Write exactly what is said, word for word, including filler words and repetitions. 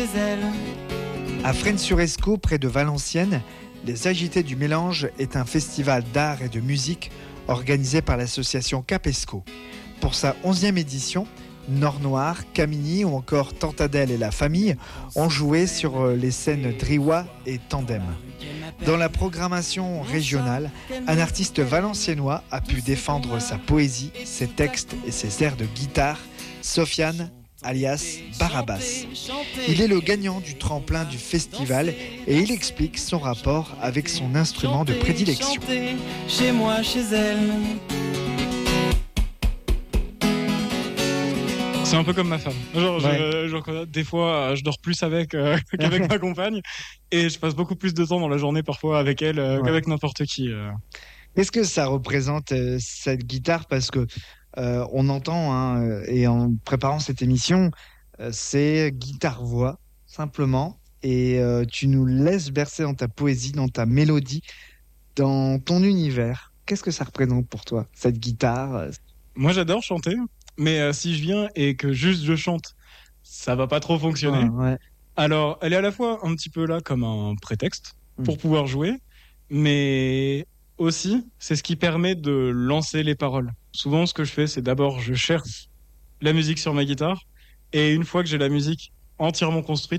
À Fresnes-sur-Escaut, près de Valenciennes, les Agités du Mélange est un festival d'art et de musique organisé par l'association Capesco. Pour sa onzième édition, Nord Noir, Camini ou encore Tantadelle et la famille ont joué sur les scènes Driwa et Tandem. Dans la programmation régionale, un artiste valenciennois a pu défendre sa poésie, ses textes et ses airs de guitare, Sofiane alias Barabas. Il est le gagnant du tremplin du festival et il explique son rapport avec son instrument de prédilection. Chez moi, chez elle. C'est un peu comme ma femme. Genre, ouais. je, genre, des fois, je dors plus avec euh, qu'avec ma compagne et je passe beaucoup plus de temps dans la journée parfois avec elle euh, ouais. qu'avec n'importe qui. Euh. Qu'est-ce que ça représente euh, cette guitare ? Parce que euh, on entend, hein, et en préparant cette émission, euh, c'est guitare-voix, simplement. Et euh, tu nous laisses bercer dans ta poésie, dans ta mélodie, dans ton univers. Qu'est-ce que ça représente pour toi, cette guitare ? Moi, j'adore chanter. Mais euh, si je viens et que juste je chante, ça va pas trop fonctionner. Ouais, ouais. Alors, elle est à la fois un petit peu là comme un prétexte mmh. pour pouvoir jouer, mais aussi, c'est ce qui permet de lancer les paroles. Souvent, ce que je fais, c'est d'abord, je cherche la musique sur ma guitare, et une fois que j'ai la musique entièrement construite,